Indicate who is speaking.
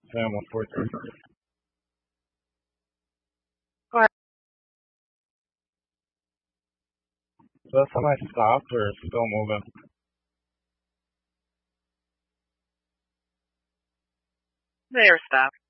Speaker 1: Sam 143.
Speaker 2: Go ahead.
Speaker 1: So that semi stopped or it's still moving?
Speaker 2: There, stop.